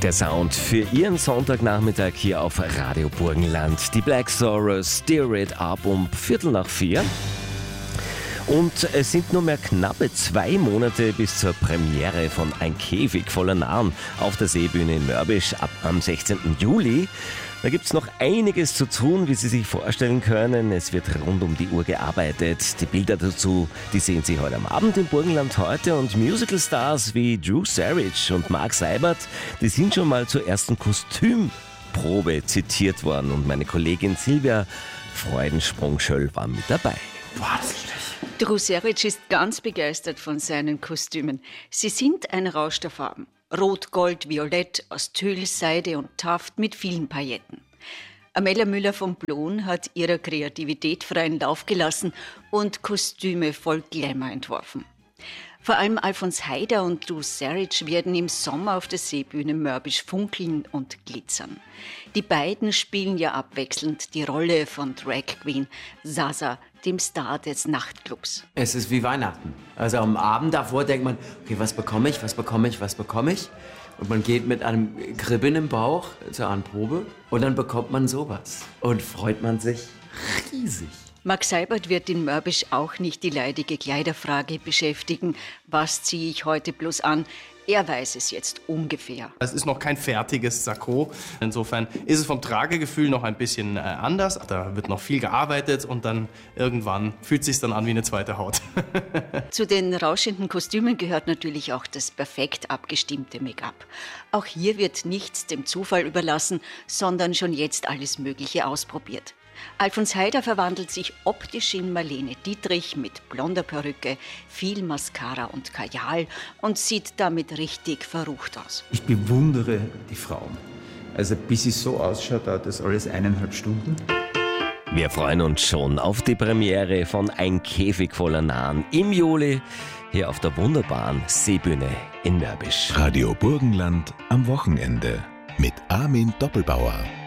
Der Sound für Ihren Sonntagnachmittag hier auf Radio Burgenland. Die Black Sorrows, Steer It Up um 3:45. Und es sind nur mehr knappe 2 Monate bis zur Premiere von Ein Käfig voller Narren auf der Seebühne in Mörbisch am 16. Juli. Da gibt es noch einiges zu tun, wie Sie sich vorstellen können. Es wird rund um die Uhr gearbeitet. Die Bilder dazu, die sehen Sie heute am Abend im Burgenland heute. Und Musicalstars wie Drew Sarich und Mark Seibert, die sind schon mal zur ersten Kostümprobe zitiert worden. Und meine Kollegin Silvia Freudensprung-Schöll war mit dabei. Boah, das ist schlecht. Drew Sarich ist ganz begeistert von seinen Kostümen. Sie sind ein Rausch der Farben. Rot, Gold, Violett, aus Tüll, Seide und Taft mit vielen Pailletten. Amelia Müller von Blon hat ihrer Kreativität freien Lauf gelassen und Kostüme voll Glamour entworfen. Vor allem Alfons Heider und Drew Sarich werden im Sommer auf der Seebühne Mörbisch funkeln und glitzern. Die beiden spielen ja abwechselnd die Rolle von Drag Queen Sasa, dem Star des Nachtclubs. Es ist wie Weihnachten. Also am Abend davor denkt man, okay, was bekomme ich? Und man geht mit einem Kribbeln im Bauch zur Anprobe und dann bekommt man sowas. Und freut man sich riesig. Mark Seibert wird in Mörbisch auch nicht die leidige Kleiderfrage beschäftigen. Was ziehe ich heute bloß an? Er weiß es jetzt ungefähr. Es ist noch kein fertiges Sakko. Insofern ist es vom Tragegefühl noch ein bisschen anders. Da wird noch viel gearbeitet und dann irgendwann fühlt es sich dann an wie eine zweite Haut. Zu den rauschenden Kostümen gehört natürlich auch das perfekt abgestimmte Make-up. Auch hier wird nichts dem Zufall überlassen, sondern schon jetzt alles Mögliche ausprobiert. Alfons Heider verwandelt sich optisch in Marlene Dietrich mit blonder Perücke, viel Mascara und Kajal und sieht damit richtig verrucht aus. Ich bewundere die Frauen. Also bis sie so ausschaut, dauert das alles 1,5 Stunden. Wir freuen uns schon auf die Premiere von Ein Käfig voller Narren im Juli hier auf der wunderbaren Seebühne in Mörbisch. Radio Burgenland am Wochenende mit Armin Doppelbauer.